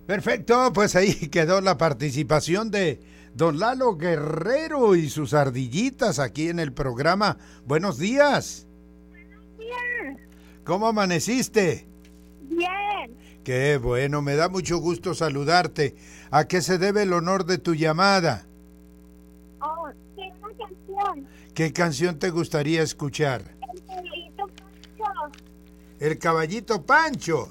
Perfecto, pues ahí quedó la participación de don Lalo Guerrero y sus ardillitas aquí en el programa. Buenos días. Bien, ¿Cómo amaneciste? bien. Qué bueno, me da mucho gusto saludarte. ¿A qué se debe el honor de tu llamada? Oh, tengo una canción. ¿Qué canción te gustaría escuchar? El caballito Pancho. El Caballito Pancho.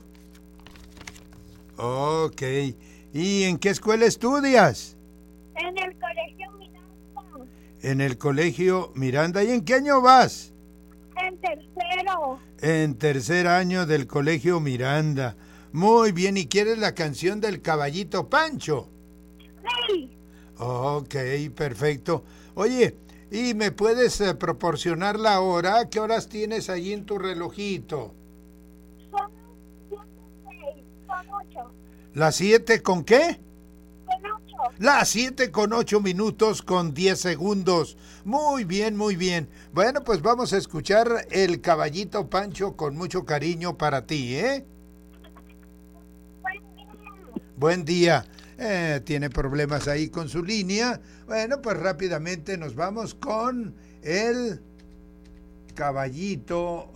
Ok. ¿Y en qué escuela estudias? En el colegio Miranda. En el colegio Miranda. ¿Y en qué año vas? En tercero. En tercer año del colegio Miranda. Muy bien, ¿y quieres la canción del Caballito Pancho? Sí. Ok, perfecto. Oye, ¿y me puedes proporcionar la hora? ¿Qué horas tienes allí en tu relojito? Son 7, 6. Son 8. ¿Las 7 con qué? Son 8. Las 7 con 8 minutos con 10 segundos. Muy bien, muy bien. Bueno, pues vamos a escuchar el Caballito Pancho con mucho cariño para ti, ¿eh? Buen día. Buen día. Tiene problemas ahí con su línea. Bueno, pues rápidamente nos vamos con el caballito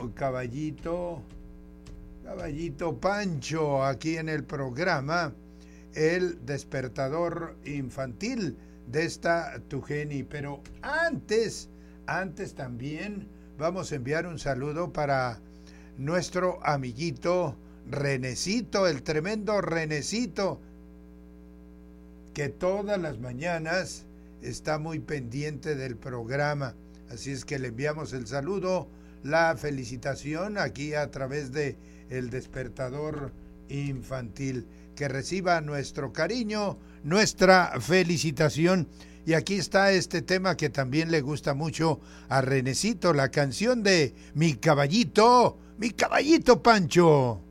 Pancho aquí en el programa, el despertador infantil de esta Tugeni. Pero antes también vamos a enviar un saludo para nuestro amiguito Renecito, el tremendo Renecito, que todas las mañanas está muy pendiente del programa. Así es que le enviamos el saludo, la felicitación aquí a través de el despertador infantil. Que reciba nuestro cariño, nuestra felicitación. Y aquí está este tema que también le gusta mucho a Renecito, la canción de Mi Caballito Pancho.